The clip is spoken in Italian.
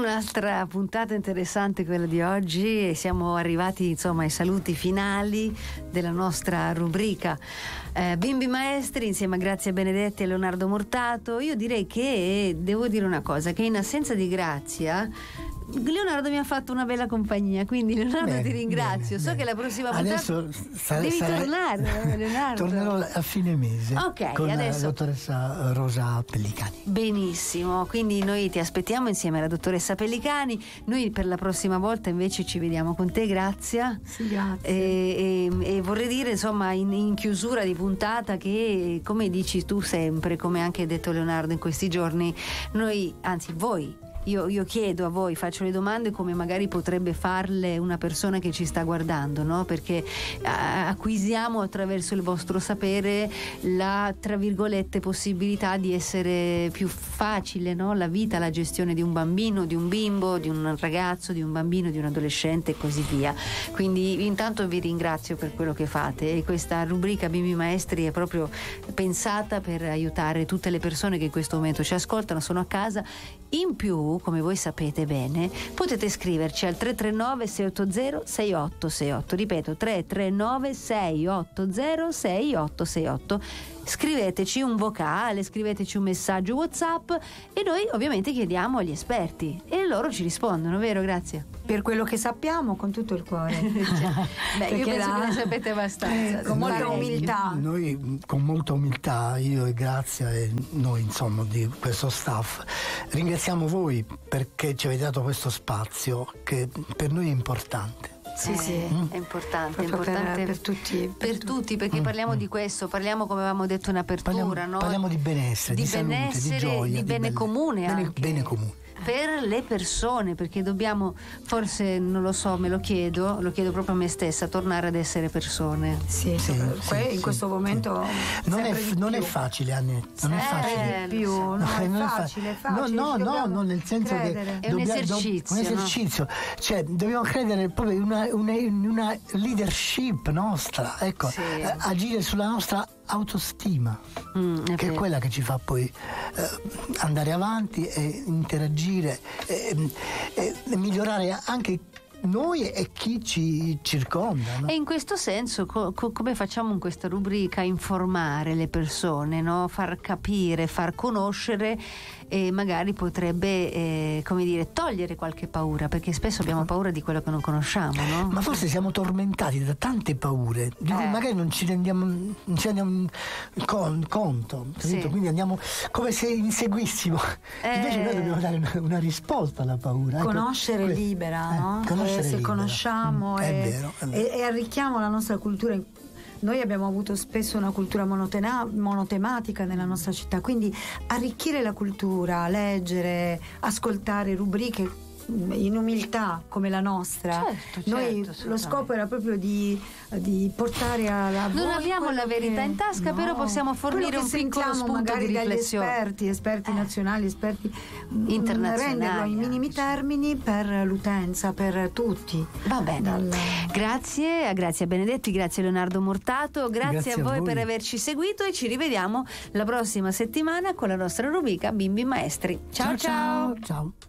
Un'altra puntata interessante quella di oggi, e siamo arrivati insomma ai saluti finali della nostra rubrica Bimbi Maestri, insieme a Grazia Benedetti e Leonardo Mortato. Io direi che devo dire una cosa, che in assenza di Grazia Leonardo mi ha fatto una bella compagnia, quindi Leonardo ti ringrazio. So che la prossima puntata adesso devi tornare, Leonardo. Tornerò a fine mese, con adesso la dottoressa Rosa Pellicani. Benissimo, quindi noi ti aspettiamo insieme alla dottoressa Pellicani. Noi per la prossima volta invece ci vediamo con te, Grazia. Sì, grazie. E vorrei dire insomma in chiusura di puntata che, come dici tu sempre, come anche ha detto Leonardo in questi giorni, noi, anzi voi, io chiedo a voi, faccio le domande come magari potrebbe farle una persona che ci sta guardando, no? Perché acquisiamo attraverso il vostro sapere la, tra virgolette, possibilità di essere più facile, no? La vita, la gestione di un bambino, di un bimbo, di un ragazzo, di un bambino, di un adolescente e così via. Quindi intanto vi ringrazio per quello che fate, e questa rubrica Bimbi Maestri è proprio pensata per aiutare tutte le persone che in questo momento ci ascoltano, sono a casa. In più, come voi sapete bene, potete scriverci al 339 680 6868, ripeto 339 680 6868. Scriveteci un vocale, scriveteci un messaggio WhatsApp e noi ovviamente chiediamo agli esperti e loro ci rispondono, vero? Grazie. Per quello che sappiamo, con tutto il cuore. Beh, io penso che ne sapete abbastanza. Con molta umiltà. Noi con molta umiltà, io e Grazia e noi insomma di questo staff, ringraziamo voi perché ci avete dato questo spazio che per noi è importante. Sì, è importante, per tutti. Per tutti, perché parliamo di questo, parliamo, come avevamo detto in apertura, parliamo di benessere, di salute, di gioia, di bene comune anche. Bene comune. Per le persone, perché dobbiamo, forse non lo so, me lo chiedo proprio a me stessa, tornare ad essere persone. Sì, in questo momento non è facile, Annette, non è facile più, no, è facile. No, nel senso credere. Che è un esercizio. Cioè dobbiamo credere proprio in una leadership nostra, ecco, agire sulla nostra autostima, che è quella che ci fa poi andare avanti e interagire e migliorare anche noi e chi ci circonda, no? E in questo senso come facciamo in questa rubrica? Informare le persone, no? Far capire, far conoscere, e magari potrebbe come dire, togliere qualche paura, perché spesso abbiamo paura di quello che non conosciamo, no? Ma forse siamo tormentati da tante paure di cui magari non ci rendiamo conto, capito? Quindi andiamo come se inseguissimo, invece noi dobbiamo dare una risposta alla paura. Conoscere libera, no? Se conosciamo e arricchiamo la nostra cultura. Noi abbiamo avuto spesso una cultura monotematica nella nostra città, quindi arricchire la cultura, leggere, ascoltare rubriche in umiltà come la nostra. Noi lo scopo era proprio di portare alla non abbiamo la verità in tasca, però possiamo fornire un piccolo spunto di riflessione dagli esperti nazionali, esperti internazionali, renderlo in minimi termini per l'utenza, per tutti. Va bene. Grazie a Benedetti, grazie a Leonardo Mortato, grazie a voi per averci seguito, e ci rivediamo la prossima settimana con la nostra rubrica Bimbi Maestri. Ciao. Ciao.